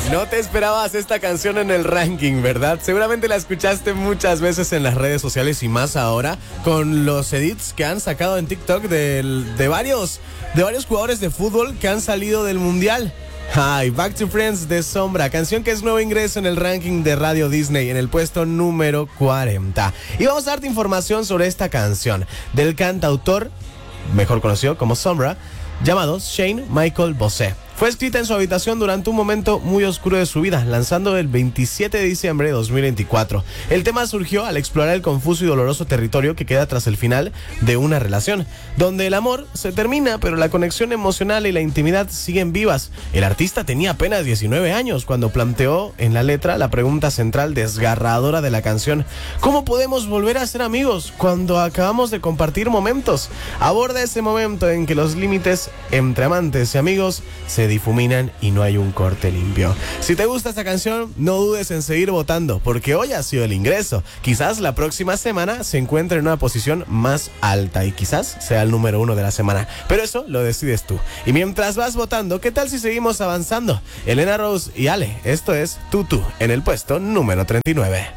No te esperabas esta canción en el ranking, ¿verdad? Seguramente la escuchaste muchas veces en las redes sociales y más ahora con los edits que han sacado en TikTok de varios jugadores de fútbol que han salido del mundial. Hi, Back to Friends de Sombra, canción que es nuevo ingreso en el ranking de Radio Disney en el puesto número 40. Y vamos a darte información sobre esta canción del cantautor, mejor conocido como Sombra, llamado Shane Michael Bossé. Fue escrita en su habitación durante un momento muy oscuro de su vida, lanzando el 27 de diciembre de 2024. El tema surgió al explorar el confuso y doloroso territorio que queda tras el final de una relación, donde el amor se termina, pero la conexión emocional y la intimidad siguen vivas. El artista tenía apenas 19 años cuando planteó en la letra la pregunta central desgarradora de la canción: ¿cómo podemos volver a ser amigos cuando acabamos de compartir momentos? Aborda ese momento en que los límites entre amantes y amigos se difuminan y no hay un corte limpio. Si te gusta esta canción, no dudes en seguir votando, porque hoy ha sido el ingreso. Quizás la próxima semana se encuentre en una posición más alta y quizás sea el número 1 de la semana, pero eso lo decides tú. Y mientras vas votando, ¿qué tal si seguimos avanzando? Elena Rose y Ale, esto es Tutu en el puesto número 39.